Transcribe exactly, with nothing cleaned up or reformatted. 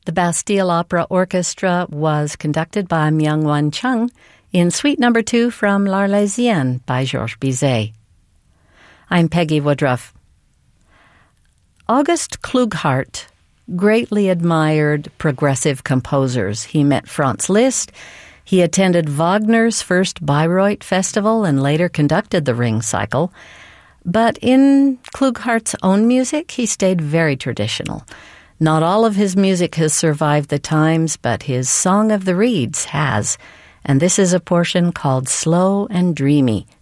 The Bastille Opera Orchestra was conducted by Myung-Whun Chung in Suite Number Two from L'Arlésienne by Georges Bizet. I'm Peggy Woodruff. August Klughart greatly admired progressive composers. He met Franz Liszt. He attended Wagner's first Bayreuth Festival and later conducted the Ring Cycle. But in Klughart's own music, he stayed very traditional. Not all of his music has survived the times, but his Song of the Reeds has. And this is a portion called Slow and Dreamy